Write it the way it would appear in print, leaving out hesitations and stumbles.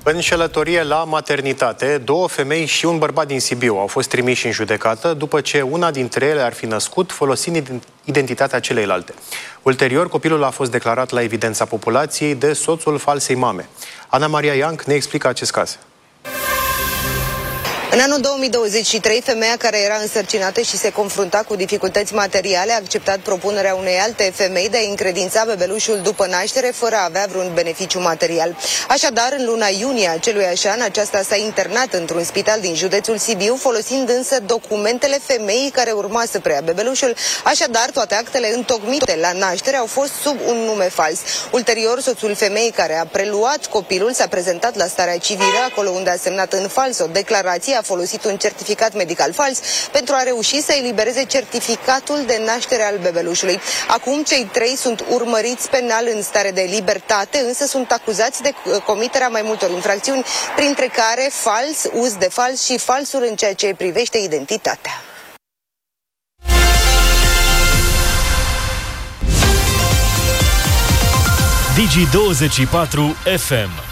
Înșelătorie la maternitate, 2 femei și un bărbat din Sibiu au fost trimiși în judecată după ce una dintre ele ar fi născut folosind identitatea celeilalte. Ulterior, copilul a fost declarat la evidența populației de soțul falsei mame. Ana Maria Ianc ne explică acest caz. În anul 2023, femeia care era însărcinată și se confrunta cu dificultăți materiale a acceptat propunerea unei alte femei de a încredința bebelușul după naștere fără a avea vreun beneficiu material. Așadar, în luna iunie aceluiași an, aceasta s-a internat într-un spital din județul Sibiu, folosind însă documentele femeii care urma să preia bebelușul. Așadar, toate actele întocmite la naștere au fost sub un nume fals. Ulterior, soțul femeii care a preluat copilul s-a prezentat la starea civilă, acolo unde a semnat în fals o declarație, a folosit un certificat medical fals pentru a reuși să elibereze certificatul de naștere al bebelușului. Acum cei 3 sunt urmăriți penal în stare de libertate, însă sunt acuzați de comiterea mai multor infracțiuni, printre care fals, uz de fals și falsul în ceea ce privește identitatea. Digi24 FM